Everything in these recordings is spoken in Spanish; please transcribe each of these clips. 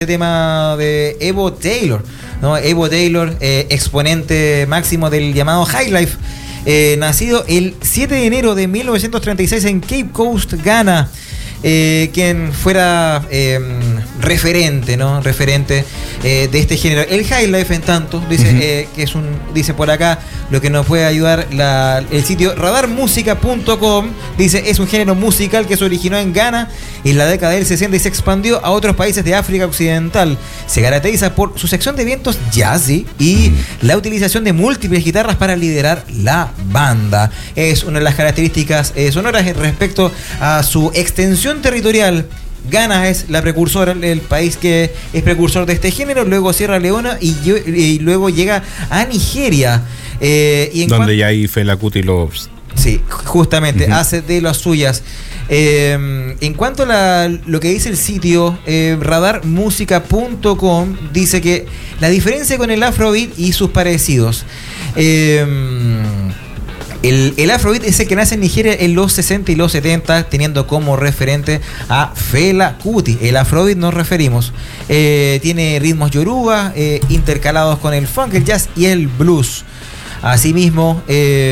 tema de Evo Taylor, ¿no? Evo Taylor, exponente máximo del llamado Highlife, nacido el 7 de enero de 1936 en Cape Coast, Ghana. Quien fuera referente, ¿no? Referente de este género. El Highlife, en tanto, dice que es dice por acá, lo que nos puede ayudar el sitio radarmusica.com, dice, es un género musical que se originó en Ghana en la década del 60 y se expandió a otros países de África Occidental. Se caracteriza por su sección de vientos jazzy y la utilización de múltiples guitarras para liderar la banda. Es una de las características sonoras respecto a su extensión territorial. Ghana es la precursora, el país que es precursor de este género, luego Sierra Leona y luego llega a Nigeria. Donde ya hay Fela Kuti lo... Sí, justamente, hace de las suyas. En cuanto a lo que dice el sitio radarmusica.com, dice que la diferencia con el Afrobeat y sus parecidos. El Afrobeat es el que nace en Nigeria en los 60 y los 70, teniendo como referente a Fela Kuti. El Afrobeat nos referimos. Tiene ritmos yoruba, intercalados con el funk, el jazz y el blues. Asimismo,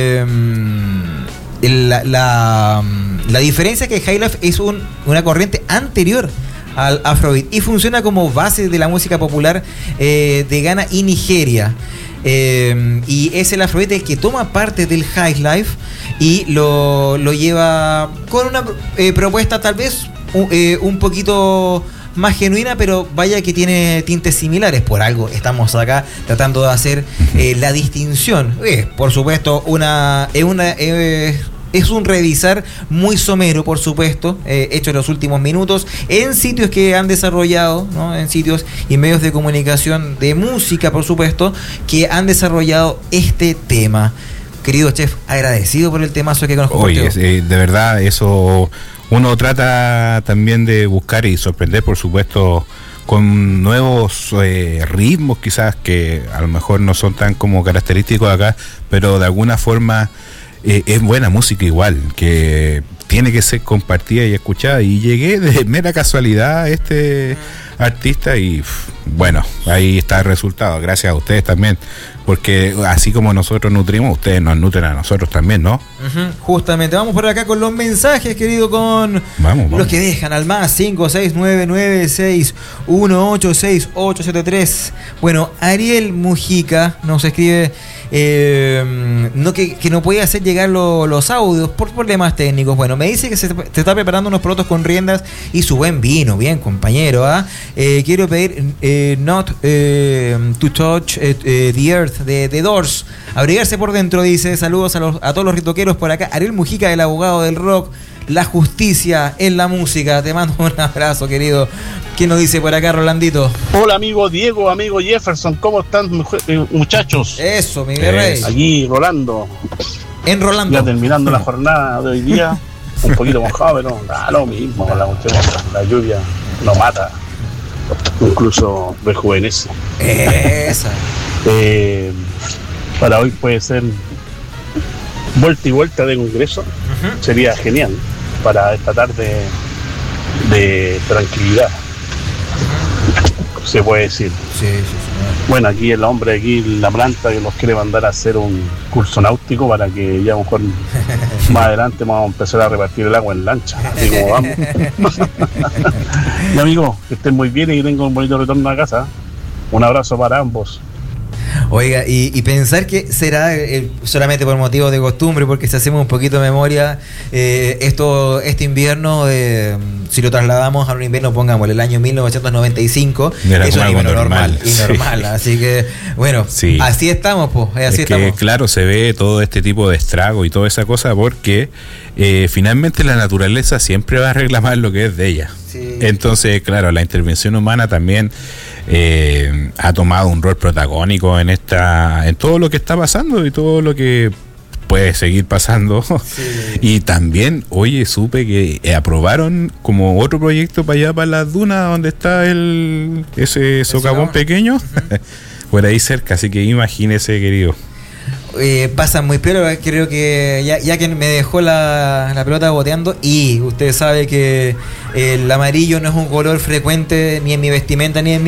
la diferencia es que Highlife es una corriente anterior al Afrobeat y funciona como base de la música popular de Ghana y Nigeria. Y es el Afrobeat el que toma parte del Highlife y lo lleva con una propuesta tal vez un poquito más genuina, pero vaya que tiene tintes similares. Por algo estamos acá tratando de hacer la distinción. Por supuesto, es un revisar muy somero, por supuesto, hecho en los últimos minutos, en sitios que han desarrollado, ¿no? En sitios y medios de comunicación de música, por supuesto, que han desarrollado este tema. Querido chef, agradecido por el temazo que conozco. Oye, de verdad, eso uno trata también de buscar y sorprender, por supuesto, con nuevos ritmos, quizás que a lo mejor no son tan como característicos de acá, pero de alguna forma es buena música igual, que tiene que ser compartida y escuchada. Y llegué de mera casualidad a este artista y bueno, ahí está el resultado. Gracias a ustedes también, porque así como nosotros nutrimos, ustedes nos nutren a nosotros también, ¿no? Justamente, vamos por acá con los mensajes, querido, con vamos. Los que dejan al más 56996186873. Bueno, Ariel Mujica nos escribe que no puede hacer llegar los audios por problemas técnicos. Bueno, me dice que se está preparando unos porotos con riendas y su buen vino. Bien, compañero, quiero pedir Not to Touch the Earth de The Doors. Abrigarse por dentro, dice. Saludos a todos los ritoqueros por acá. Ariel Mujica, el abogado del rock. La justicia en la música. Te mando un abrazo, querido. ¿Quién nos dice por acá, Rolandito? Hola, amigo Diego, amigo Jefferson. ¿Cómo están, muchachos? Eso, Miguel Rey. Aquí, Rolando. En Rolando. Ya terminando la jornada de hoy día. Un poquito mojado, pero da lo mismo. La lluvia no mata. Incluso rejuvenece. Esa. Para hoy puede ser vuelta y vuelta de congreso. Sería genial para esta tarde de tranquilidad, se puede decir. Sí. Bueno, aquí el hombre, aquí la planta que nos quiere mandar a hacer un curso náutico para que ya a lo mejor más adelante vamos a empezar a repartir el agua en lancha, así como vamos. Y amigo, que estén muy bien y que tengan un bonito retorno a casa. Un abrazo para ambos. Oiga, y pensar que será solamente por motivo de costumbre, porque si hacemos un poquito de memoria, este invierno, si lo trasladamos a un invierno, pongamos el año 1995, es un invierno normal. Sí. Así que, bueno, sí. Así estamos, pues. Así estamos. Que, claro, se ve todo este tipo de estrago y toda esa cosa, porque finalmente la naturaleza siempre va a reclamar lo que es de ella. Sí. Entonces, claro, la intervención humana también ha tomado un rol protagónico en todo lo que está pasando y todo lo que puede seguir pasando. Sí. Y también, oye, supe que aprobaron como otro proyecto para allá, para las dunas, donde está ese socavón pequeño, por ahí cerca, así que imagínese, querido. pasan muy piola. Creo que ya que me dejó la pelota boteando, y usted sabe que el amarillo no es un color frecuente ni en mi vestimenta ni en mi